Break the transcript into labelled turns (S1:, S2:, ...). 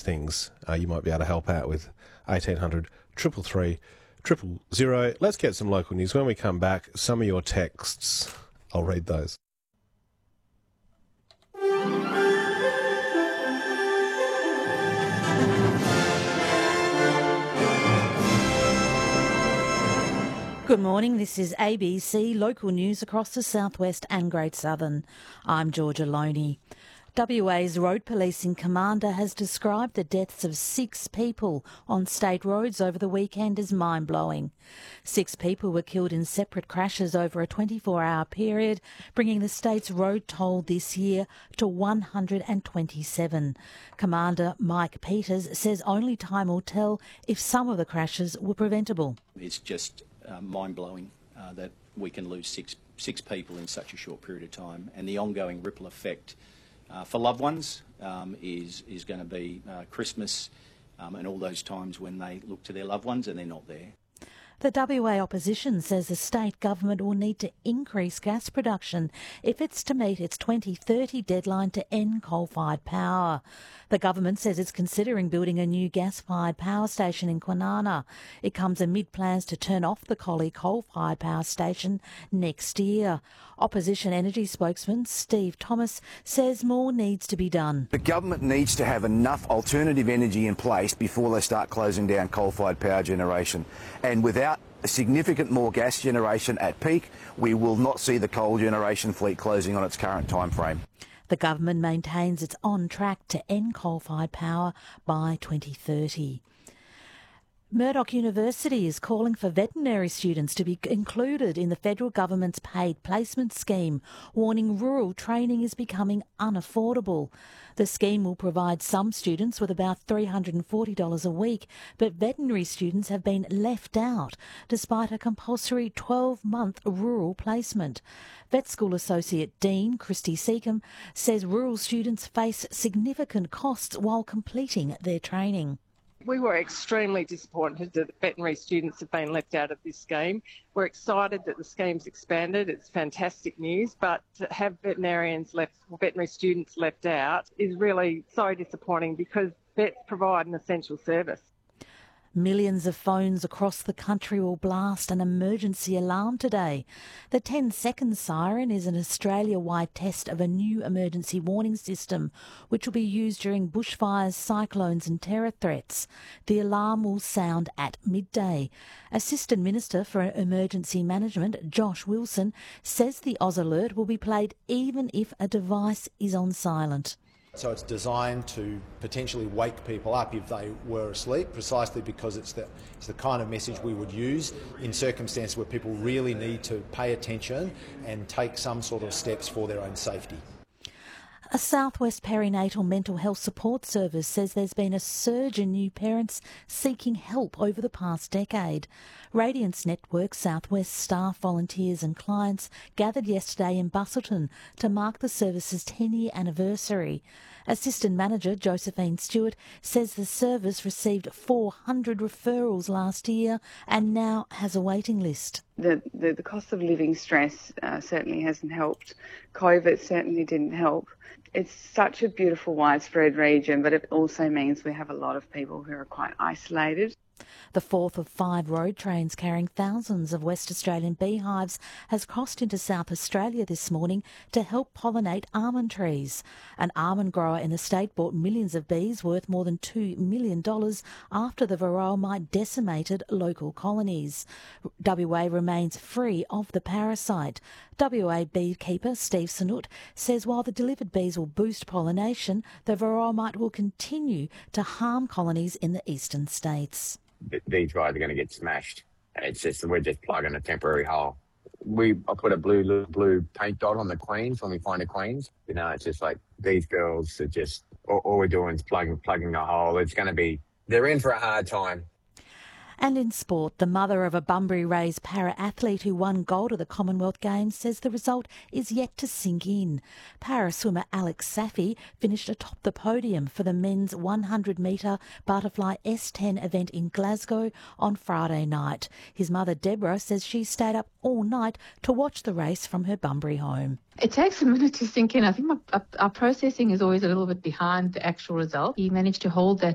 S1: things, you might be able to help out with 1800 333 000. Let's get some local news. When we come back, some of your texts, I'll read those.
S2: Good morning, this is ABC Local News across the southwest and Great Southern. I'm Georgia Loney. WA's road policing commander has described the deaths of 6 people on state roads over the weekend as mind-blowing. 6 people were killed in separate crashes over a 24-hour period, bringing the state's road toll this year to 127. Commander Mike Peters says only time will tell if some of the crashes were preventable.
S3: It's just mind-blowing that we can lose six people in such a short period of time, and the ongoing ripple effect for loved ones is going to be Christmas and all those times when they look to their loved ones and they're not there.
S2: The WA opposition says the state government will need to increase gas production if it's to meet its 2030 deadline to end coal-fired power. The government says it's considering building a new gas-fired power station in Kwinana. It comes amid plans to turn off the Collie coal-fired power station next year. Opposition energy spokesman Steve Thomas says more needs to be done.
S4: The government needs to have enough alternative energy in place before they start closing down coal-fired power generation. And without significant more gas generation at peak, we will not see the coal generation fleet closing on its current time frame.
S2: The government maintains it's on track to end coal-fired power by 2030. Murdoch University is calling for veterinary students to be included in the federal government's paid placement scheme, warning rural training is becoming unaffordable. The scheme will provide some students with about $340 a week, but veterinary students have been left out despite a compulsory 12-month rural placement. Vet School Associate Dean Christy Seacombe says rural students face significant costs while completing their training.
S5: We were extremely disappointed that veterinary students have been left out of this scheme. We're excited that the scheme's expanded. It's fantastic news, but to have veterinary students left out is really so disappointing because vets provide an essential service.
S2: Millions of phones across the country will blast an emergency alarm today. The 10-second siren is an Australia-wide test of a new emergency warning system, which will be used during bushfires, cyclones and terror threats. The alarm will sound at midday. Assistant Minister for Emergency Management, Josh Wilson, says the Oz Alert will be played even if a device is on silent.
S6: So it's designed to potentially wake people up if they were asleep, precisely because it's the kind of message we would use in circumstances where people really need to pay attention and take some sort of steps for their own safety.
S2: A Southwest Perinatal Mental Health Support Service says there's been a surge in new parents seeking help over the past decade. Radiance Network Southwest staff, volunteers and clients gathered yesterday in Busselton to mark the service's 10-year anniversary. Assistant Manager Josephine Stewart says the service received 400 referrals last year and now has a waiting list.
S7: The cost of living stress certainly hasn't helped. COVID certainly didn't help. It's such a beautiful, widespread region, but it also means we have a lot of people who are quite isolated.
S2: The fourth of 5 road trains carrying thousands of West Australian beehives has crossed into South Australia this morning to help pollinate almond trees. An almond grower in the state bought millions of bees worth more than $2 million after the varroa mite decimated local colonies. WA remains free of the parasite. WA beekeeper Steve Sanut says while the delivered bees will boost pollination, the varroa mite will continue to harm colonies in the eastern states.
S8: These guys are going to get smashed. It's just we're just plugging a temporary hole. I put a blue paint dot on the queens when we find the queens. You know, it's just like these girls are just all we're doing is plugging a hole. It's going to be they're in for a hard time.
S2: And in sport, the mother of a Bunbury Rays para-athlete who won gold at the Commonwealth Games says the result is yet to sink in. Para-swimmer Alex Safi finished atop the podium for the men's 100-metre butterfly S10 event in Glasgow on Friday night. His mother Deborah says she stayed up all night to watch the race from her Bunbury home.
S9: It takes a minute to sink in. I think our processing is always a little bit behind the actual result. He managed to hold that